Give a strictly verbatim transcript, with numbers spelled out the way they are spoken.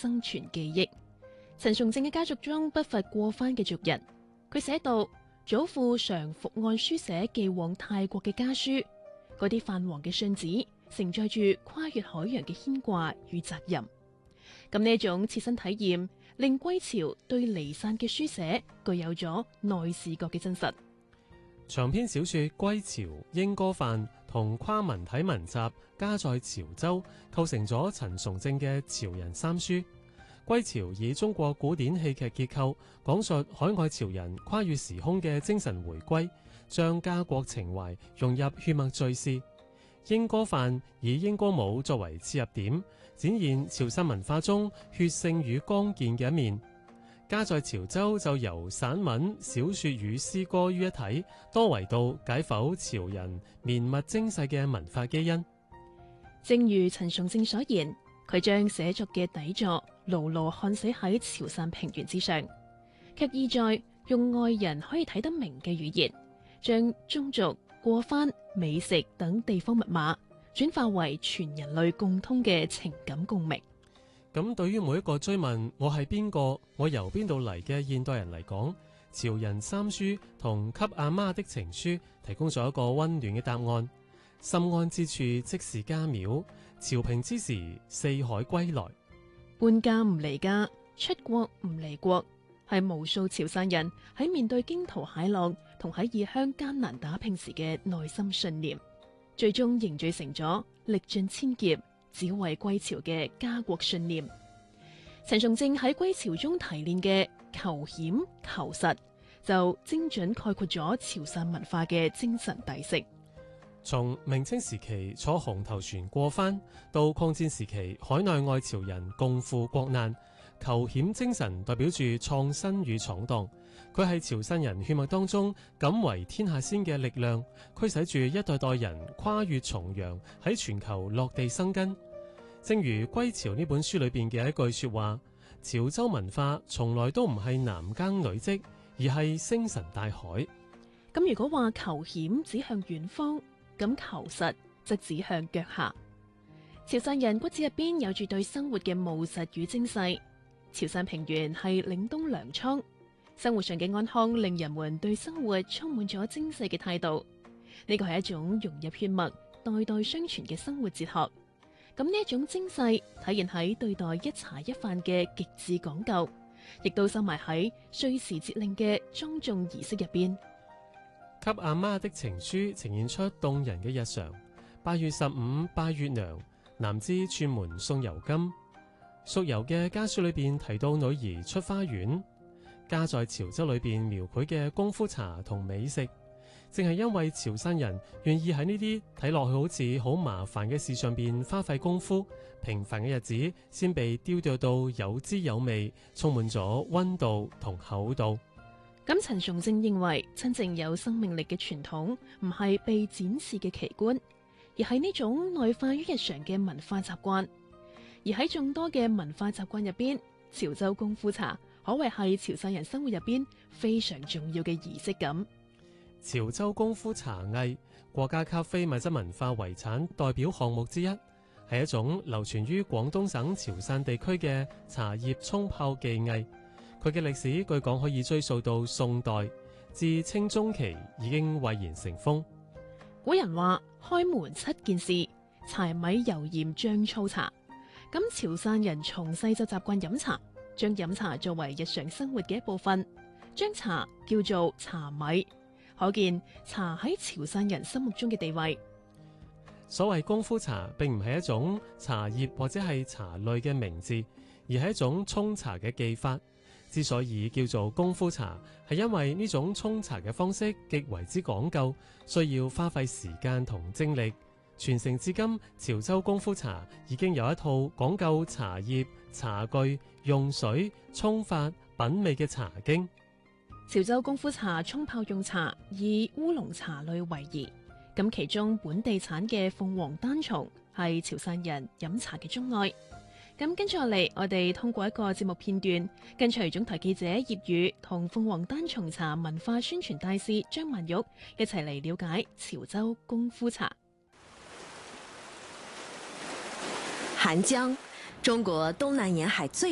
生存記憶。陳崇正嘅家族中不乏過番嘅族人。佢寫道：祖父常伏案書寫寄往泰國嘅家書，嗰啲泛黃嘅信紙承載住跨越海洋嘅牽掛與責任。咁呢一種切身體驗，令歸巢對離散嘅書寫具有咗內視覺嘅真實。 長篇小說《歸巢》、《鶯歌飯》同跨文體文集《家在潮州》構成咗陳崇正嘅潮人三書。歸巢以中國古典戲劇結構，講述海外潮人跨越時空嘅精神回歸，將家國情懷融入血脈敘事。鶯歌飯以鶯歌舞作為切入點，展現潮汕文化中血性與剛健嘅一面。家在潮州就由散文、小說與詩歌於一體，多維度解剖潮人綿密精細嘅文化基因。 正如陳崇正所言，佢將寫作嘅底座牢牢焊死喺潮汕平原之上，卻意在用外人可以睇得明嘅語言，將宗族、過番、美食等地方密碼轉化為全人類共通嘅情感共鳴。 咁對於每一個追問我係邊個，我由邊度嚟嘅現代人嚟講，潮人三書同給阿媽的情書提供咗一個溫暖嘅答案。心安之處即是家廟，潮平之時四海歸來。 搬家唔離家，出國唔離國，係無數潮汕人喺面對驚濤駭浪同喺異鄉艱難打拼時嘅內心信念，最終凝聚成咗歷盡千劫只為歸巢嘅家國信念。陳崇正喺歸巢中提煉嘅求險求實，就精準概括咗潮汕文化嘅精神底色。 從明清時期坐紅頭船過番，到抗戰時期海內外潮人共赴國難，求險精神代表住創新與闖蕩。佢係潮汕人血脈當中敢為天下先嘅力量，驅使住一代代人跨越重洋，喺全球落地生根。正如《歸巢》呢本書裏邊嘅一句說話：潮州文化從來都唔係男耕女織，而係星辰大海。 咁如果話求險指向遠方，咁求實則指向腳下。潮汕人骨子入邊有住對生活嘅務實與精細。潮汕平原係嶺東糧倉，生活上嘅安康令人們對生活充滿咗精細嘅態度。呢個係一種融入血脈、代代相傳嘅生活哲學。咁呢一種精細體現喺對待一茶一飯嘅極致講究，亦都收埋喺歲時節令嘅莊重儀式入邊。 給阿媽的情書呈現出動人嘅日常。八月十五拜月娘，男知串門送油金。屬油嘅家書裏邊提到女兒出花園。家在潮州裏邊描繪嘅功夫茶同美食，正係因為潮汕人願意喺呢啲睇落去好似好麻煩嘅事上邊花費功夫，平凡嘅日子先被雕琢到有滋有味，充滿咗溫度同厚度。 咁陳崇正認為，真正有生命力嘅傳統唔係被展示嘅奇觀，而係呢種內化於日常嘅文化習慣。而喺眾多嘅文化習慣入邊，潮州功夫茶可謂係潮汕人生活入邊非常重要嘅儀式感。 潮州功夫茶藝，國家級非物質文化遺產代表項目之一，係一種流傳於廣東省潮汕地區嘅茶葉沖泡技藝。佢嘅歷史據講可以追溯到宋代，至清中期已經蔚然成風。 古人話開門七件事，柴米油鹽醬醋茶。咁潮汕人從細就習慣飲茶，將飲茶作為日常生活嘅一部分，將茶叫做茶米，可見茶喺潮汕人心目中嘅地位。 所謂功夫茶並唔係一種茶葉或者係茶類嘅名字，而係一種沖茶嘅技法。之所以叫做功夫茶，係因為呢種沖茶嘅方式極為之講究，需要花費時間同精力。傳承至今，潮州功夫茶已經有一套講究茶葉、茶具、用水、沖法、品味嘅茶經。 潮州功夫茶沖泡用茶以烏龍茶類為宜，咁其中本地產嘅鳳凰單叢係潮汕人飲茶嘅鍾愛。咁跟住落嚟，我哋通過一個節目片段，跟隨總台記者葉宇同鳳凰單叢茶文化宣傳大使張曼玉一齊嚟了解潮州功夫茶。 韓江，中國東南沿海最